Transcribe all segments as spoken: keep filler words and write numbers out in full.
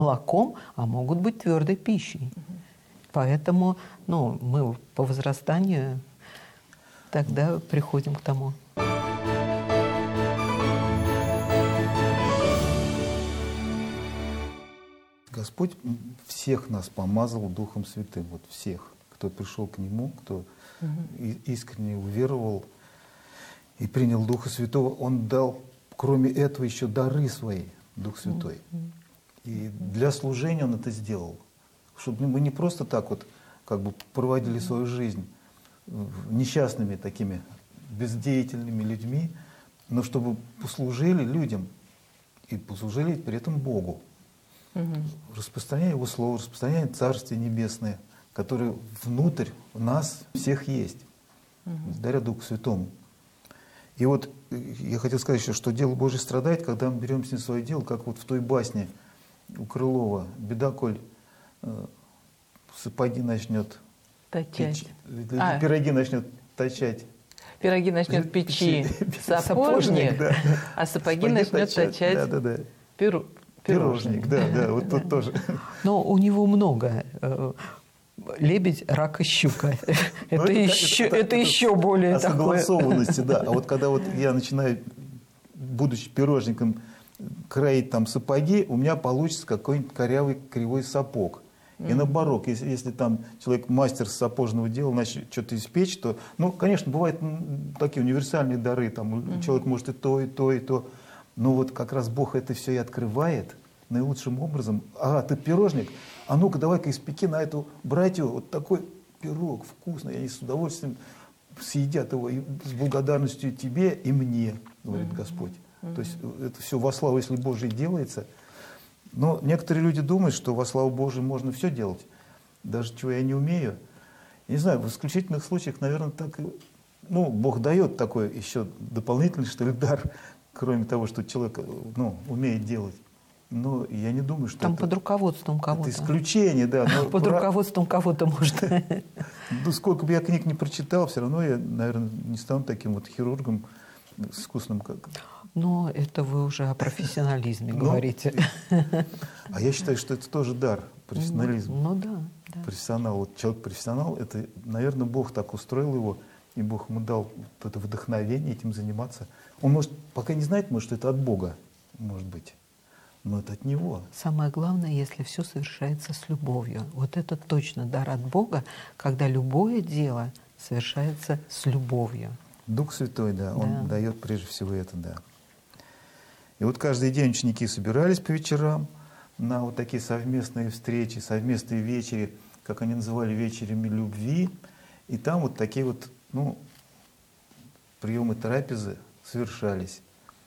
молоком, а могут быть твердой пищей. Угу. Поэтому ну, мы по возрастанию тогда приходим к тому. Господь всех нас помазал Духом Святым, вот всех, кто пришел к Нему, кто угу. искренне уверовал и принял Духа Святого, Он дал, кроме этого, еще дары свои, Дух Святой. Угу. И для служения Он это сделал, чтобы мы не просто так вот как бы проводили угу. свою жизнь несчастными такими бездеятельными людьми, но чтобы послужили людям и послужили при этом Богу. Угу. Распространяя Его Слово, распространяя Царствие Небесное, которое внутрь нас всех есть, угу. благодаря Духу Святому. И вот я хотел сказать еще, что дело Божье страдает, когда мы берем с ним свое дело, как вот в той басне у Крылова: «Беда, коль э, сапоги начнет точать, печь, а. пироги начнет точать». Пироги начнет печи сапожник, да. А сапоги, сапоги начнет точать, точать да, да, да. Пиру. Пирожник, да, да, вот тут тоже. Но у него много. Лебедь, рак и щука. Это еще более такое. Согласованности, да. А вот когда вот я начинаю, будучи пирожником, краить там сапоги, у меня получится какой-нибудь корявый кривой сапог. И наоборот, если, если там человек мастер сапожного дела, значит, что-то испечь, то, ну, конечно, бывают такие универсальные дары, там mm-hmm. человек может и то, и то, и то. Но вот как раз Бог это все и открывает наилучшим образом. Ага, ты пирожник, а ну-ка давай-ка испеки на эту братью вот такой пирог вкусный, они с удовольствием съедят его и с благодарностью тебе и мне, говорит mm-hmm. Господь. Mm-hmm. То есть это все во славу, если Божие делается. Но некоторые люди думают, что во славу Божию можно все делать, даже чего я не умею. Я не знаю, в исключительных случаях, наверное, так и, ну, Бог дает такой еще дополнительный, что ли, дар, кроме того, что человек, ну, умеет делать. Но я не думаю, что там это, под руководством кого-то. Это исключение, да. Но под про... руководством кого-то может. Ну, сколько бы я книг не прочитал, все равно я, наверное, не стану таким вот хирургом искусным, как... Но это вы уже о профессионализме говорите. А я считаю, что это тоже дар, профессионализм. Ну да. Профессионал, вот человек-профессионал, это, наверное, Бог так устроил его, и Бог ему дал это вдохновение этим заниматься. Он, может, пока не знает, может, это от Бога, может быть, но это от Него. Самое главное, если все совершается с любовью. Вот это точно дар от Бога, когда любое дело совершается с любовью. Дух Святой, да, Он да. дает прежде всего это, да. И вот каждый день ученики собирались по вечерам на вот такие совместные встречи, совместные вечери, как они называли, вечерями любви. И там вот такие вот, ну, приемы трапезы совершались.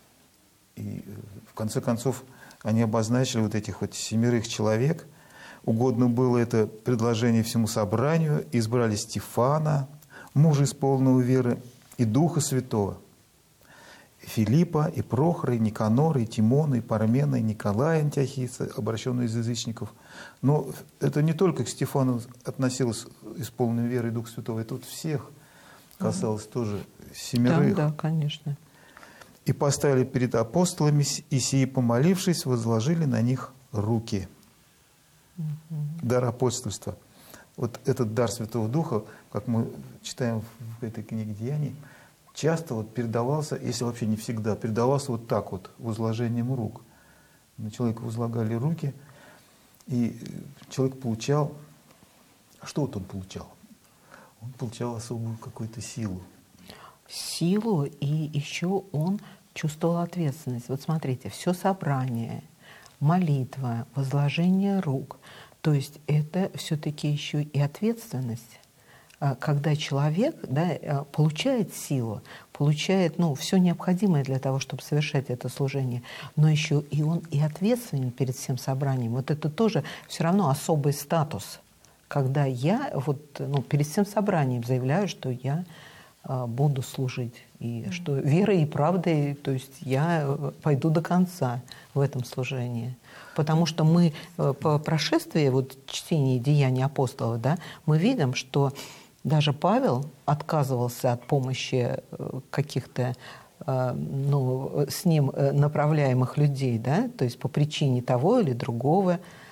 И в конце концов они обозначили вот этих вот семерых человек. Угодно было это предложение всему собранию. Избрали Стефана, мужа исполненного веры, и Духа Святого. Филиппа, и Прохора, и Никанора, и Тимона, и Пармена, и Николая Антиохийца, обращенного из язычников. Но это не только к Стефану относилось исполненной верой Духа Святого, это вот всех касалось mm-hmm. тоже семерых. Да, да, конечно. И поставили перед апостолами, и сии, помолившись, возложили на них руки. Mm-hmm. Дар апостольства. Вот этот дар Святого Духа, как мы читаем в этой книге «Деяний», часто вот передавался, если вообще не всегда, передавался вот так вот, возложением рук. На человека возлагали руки, и человек получал... Что вот он получал? Он получал особую какую-то силу. Силу, и еще он чувствовал ответственность. Вот смотрите, все собрание, молитва, возложение рук, то есть это все-таки еще и ответственность. Когда человек, да, получает силу, получает, ну, все необходимое для того, чтобы совершать это служение, но еще и он и ответственен перед всем собранием. Вот это тоже все равно особый статус, когда я вот, ну, перед всем собранием заявляю, что я а, буду служить, и mm-hmm. что верой и правдой, то есть я пойду до конца в этом служении. Потому что мы по прошествии вот, чтения деяний апостолов, да, мы видим, что даже Павел отказывался от помощи каких-то, ну, с ним направляемых людей, да, то есть по причине того или другого